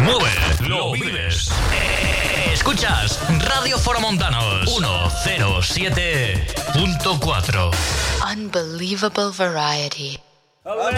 mueve, lo vives. Escuchas Radio Foromontanos 107.4. Unbelievable variety.